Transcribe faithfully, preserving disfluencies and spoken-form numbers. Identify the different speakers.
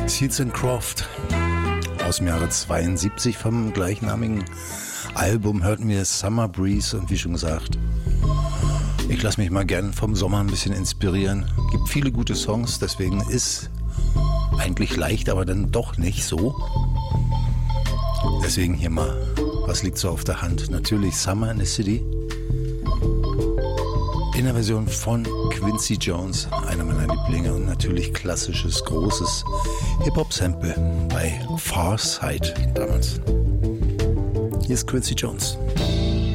Speaker 1: Seals and Croft aus dem Jahre zweiundsiebzig vom gleichnamigen Album hörten wir Summer Breeze und wie schon gesagt, ich lasse mich mal gern vom Sommer ein bisschen inspirieren. Gibt viele gute Songs, deswegen ist eigentlich leicht, aber dann doch nicht so. Deswegen hier mal, was liegt so auf der Hand? Natürlich Summer in the City. In der Version von Quincy Jones, einer meiner Lieblinge und natürlich klassisches, großes Hip-Hop-Sample bei Far Side damals. Hier ist Quincy Jones.